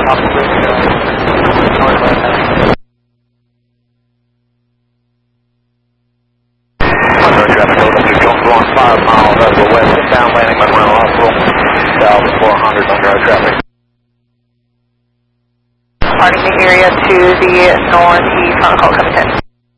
Traffic over to Jones Lawn, 5 miles out of the west, down landing Monroe Hospital, south 400 on dry traffic. Departing the area to the northeast on call coming in.